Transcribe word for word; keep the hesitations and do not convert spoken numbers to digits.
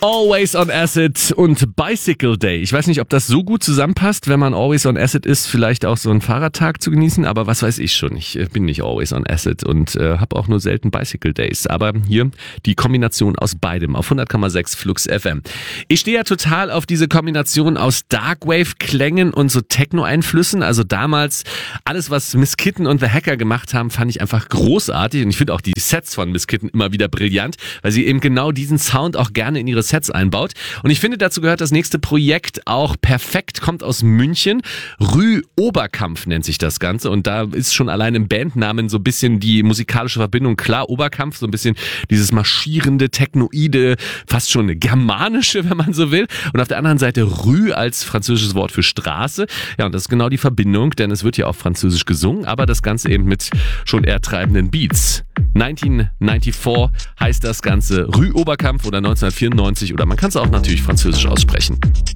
Always on Acid und Bicycle Day. Ich weiß nicht, ob das so gut zusammenpasst, wenn man Always on Acid ist, vielleicht auch so einen Fahrradtag zu genießen, aber was weiß ich schon. Ich bin nicht Always on Acid und äh, habe auch nur selten Bicycle Days. Aber hier die Kombination aus beidem auf hundert Komma sechs Flux F M. Ich stehe ja total auf diese Kombination aus Darkwave-Klängen und so Techno-Einflüssen. Also damals alles, was Miss Kitten und The Hacker gemacht haben, fand ich einfach großartig. Und ich finde auch die Sets von Miss Kitten immer wieder brillant, weil sie eben genau diesen Sound auch gerne in ihre Sets einbaut. Und ich finde, dazu gehört das nächste Projekt auch perfekt, kommt aus München. Rü Oberkampf nennt sich das Ganze. Und da ist schon allein im Bandnamen so ein bisschen die musikalische Verbindung klar. Oberkampf, so ein bisschen dieses marschierende, technoide, fast schon eine germanische, wenn man so will. Und auf der anderen Seite Rü als französisches Wort für Straße. Ja, und das ist genau die Verbindung, denn es wird ja auf Französisch gesungen, aber das Ganze eben mit schon eher treibenden Beats. neunzehnhundertvierundneunzig heißt das Ganze Rü Oberkampf oder neunzehnhundertvierundneunzig oder man kann es auch natürlich französisch aussprechen.